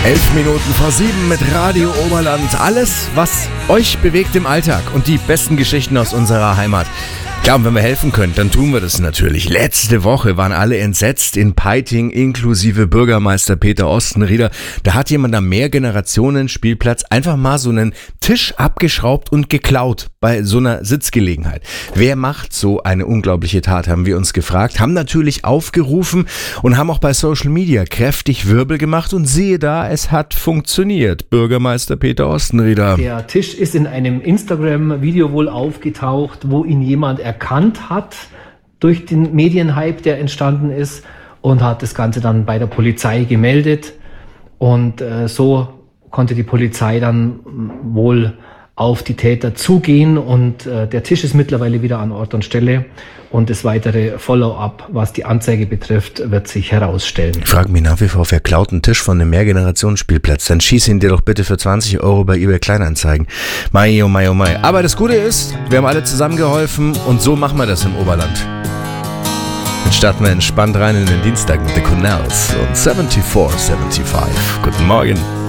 11:07 mit Radio Oberland. Alles, was euch bewegt im Alltag und die besten Geschichten aus unserer Heimat. Ja, und wenn wir helfen können, dann tun wir das natürlich. Letzte Woche waren alle entsetzt in Peiting, inklusive Bürgermeister Peter Ostenrieder. Da hat jemand am Mehrgenerationen-Spielplatz einfach mal so einen Tisch abgeschraubt und geklaut bei so einer Sitzgelegenheit. Wer macht so eine unglaubliche Tat, haben wir uns gefragt, haben natürlich aufgerufen und haben auch bei Social Media kräftig Wirbel gemacht und siehe da, es hat funktioniert. Bürgermeister Peter Ostenrieder. Der Tisch ist in einem Instagram-Video wohl aufgetaucht, wo ihn jemand erkannt hat durch den Medienhype, der entstanden ist, und hat das Ganze dann bei der Polizei gemeldet. Und so konnte die Polizei dann wohl auf die Täter zugehen und der Tisch ist mittlerweile wieder an Ort und Stelle und das weitere Follow-up, was die Anzeige betrifft, wird sich herausstellen. Ich frage mich nach wie vor, wer klaut einen Tisch von einem Mehrgenerationenspielplatz? Dann schieß ihn dir doch bitte für 20 € bei eBay Kleinanzeigen. Mai, oh mai, oh mai. Aber das Gute ist, wir haben alle zusammengeholfen und so machen wir das im Oberland. Jetzt starten wir entspannt rein in den Dienstag mit The Canals und 7475. Guten Morgen.